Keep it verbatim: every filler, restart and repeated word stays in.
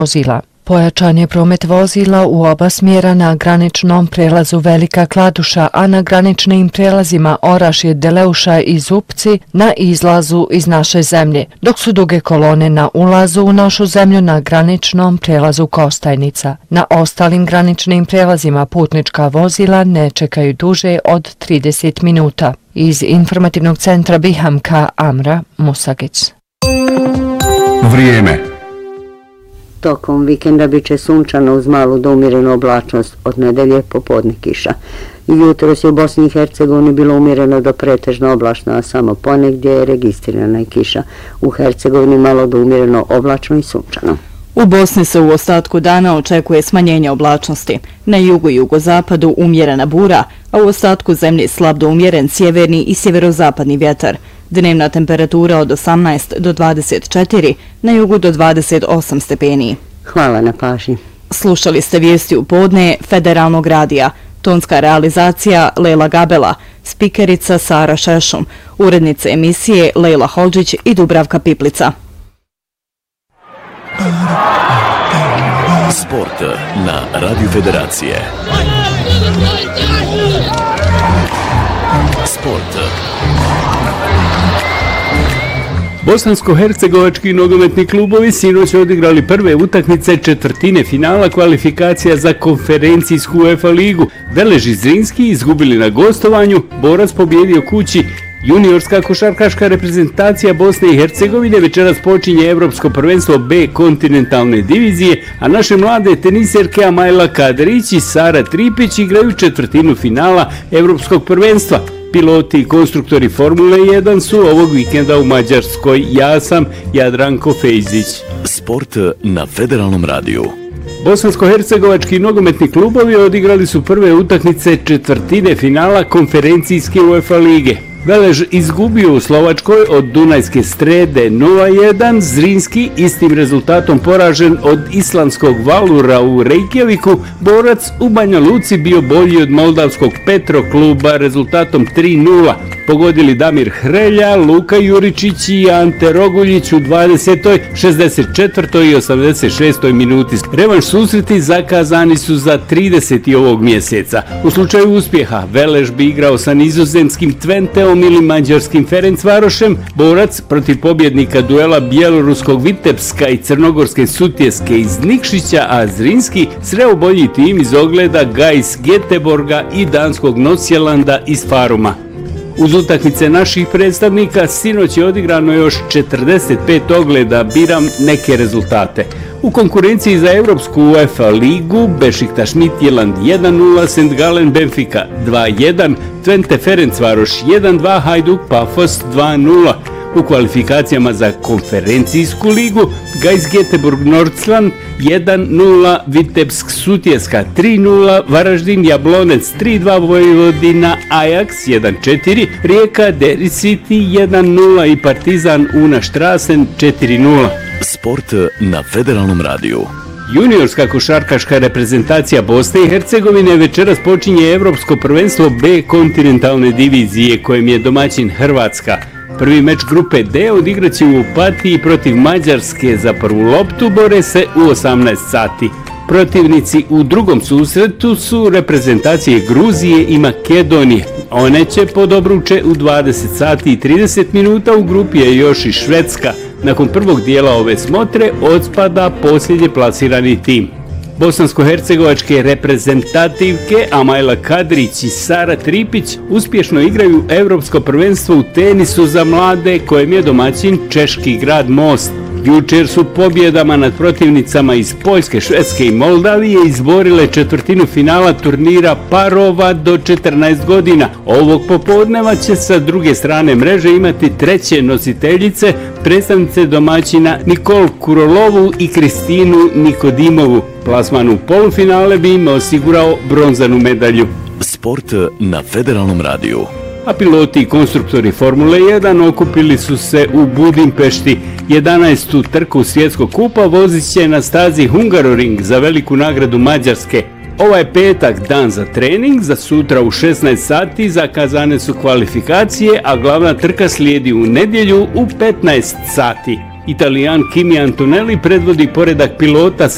vozila. Pojačan je promet vozila u oba smjera na graničnom prelazu Velika Kladuša, a na graničnim prelazima Orašje, Deleuša i Zupci na izlazu iz naše zemlje, dok su duge kolone na ulazu u našu zemlju na graničnom prelazu Kostajnica. Na ostalim graničnim prelazima putnička vozila ne čekaju duže od trideset minuta. Iz informativnog centra Bihamka, Amra Musagić. Vrijeme. Tokom vikenda bit će sunčano uz malu do umjerenu oblačnost, od nedelje popodne kiša. Jutros je u Bosni i Hercegovini bilo umjereno do pretežno oblačno, a samo ponegdje je registrirana i kiša. U Hercegovini malo do umjereno oblačno i sunčano. U Bosni se u ostatku dana očekuje smanjenje oblačnosti. Na jugu i jugozapadu umjerena bura, a u ostatku zemlje slab do umjeren sjeverni i sjeverozapadni vjetar. Dnevna temperatura od osamnaest do dvadeset četiri, na jugu do dvadeset osam stepeni. Hvala na pažnji. Slušali ste vijesti u podne Federalnog radija. Tonska realizacija Lela Gabela, spikerica Sara Šešum, urednice emisije Lejla Hođić i Dubravka Piplica. Sport na Radio Federacije. Sport. Bosansko-hercegovački nogometni klubovi sinoć odigrali prve utakmice četvrtine finala kvalifikacija za konferencijsku UEFA ligu. Velež i Zrinski izgubili na gostovanju, Borac pobjedio kući. Juniorska košarkaška reprezentacija Bosne i Hercegovine večeras počinje Evropsko prvenstvo B kontinentalne divizije, a naše mlade teniserke Amajla Kadrić i Sara Tripić igraju četvrtinu finala Evropskog prvenstva. Piloti i konstruktori Formule jedan su ovog vikenda u Mađarskoj. Ja sam Jadranko Fejzić. Sport na Federalnom radiju. Bosansko-hercegovački nogometni klubovi odigrali su prve utakmice četvrtine finala konferencijske UEFA lige. Velež izgubio u Slovačkoj od Dunajske Strede nula jedan, Zrinski istim rezultatom poražen od islandskog Valura u Reykjaviku, Borac u Banja Luci bio bolji od moldavskog Petro kluba rezultatom tri nula. Pogodili Damir Hrelja, Luka Juričić i Ante Roguljić u dvadesetoj, šezdeset četvrtoj i osamdeset šestoj minuti. Revanš susreti zakazani su za trideseti ovog mjeseca. U slučaju uspjeha Velež bi igrao sa nizozemskim Twenteom ili mađarskim Ferencvarošem, Borac protiv pobjednika duela bjeloruskog Vitebska i crnogorske Sutjeske iz Nikšića, a Zrinski sreo bolji tim iz ogleda Gais Göteborga i danskog Nordsjælanda iz Faruma. Uz utakmice naših predstavnika sinoć je odigrano još četrdeset pet ogleda, biram neke rezultate. U konkurenciji za Evropsku UEFA ligu Bešiktaš Midtjylland jedan nula, St. Gallen Benfica dva jedan, Twente Ferencvaroš jedan dva, Hajduk Pafos dva nula. U kvalifikacijama za konferencijsku ligu Gais Göteborg Nordsjælland jedan nula, Vitebsk Sutjeska tri nula, Varaždin Jablonec tri dva, Vojvodina Ajax jedan četiri, Rijeka Derry City jedan nula i Partizan Una Strassen četiri nula. Sport na Federalnom radiju. Juniorska košarkaška reprezentacija Bosne i Hercegovine večeras počinje Evropsko prvenstvo B kontinentalne divizije kojem je domaćin Hrvatska. Prvi meč grupe D odigraće u Opatiji protiv Mađarske. Za prvu loptu bore se u osamnaest sati. Protivnici u drugom susretu su reprezentacije Gruzije i Makedonije. One će podobruče u dvadeset sati i trideset minuta, u grupi je još i Švedska. Nakon prvog dijela ove smotre odspada posljednje plasirani tim. Bosansko-hercegovačke reprezentativke Amajla Kadrić i Sara Tripić uspješno igraju Evropsko prvenstvo u tenisu za mlade kojem je domaćin češki grad Most. Jučer su pobjedama nad protivnicama iz Poljske, Švedske i Moldavije izborile četvrtinu finala turnira parova do četrnaest godina. Ovog popodneva će sa druge strane mreže imati treće nositeljice, predstavnice domaćina Nikol Kurolovu i Kristinu Nikodimovu. Plasman u polufinale bi im osigurao bronzanu medalju. Sport na Federalnom radiju. A piloti i konstruktori Formule jedan okupili su se u Budimpešti. jedanaestu trku svjetskog kupa vozit će na stazi Hungaroring za veliku nagradu Mađarske. Ovo je petak dan za trening, za sutra u šesnaest sati zakazane su kvalifikacije, a glavna trka slijedi u nedjelju u petnaest sati. Italijan Kimi Antonelli predvodi poredak pilota sa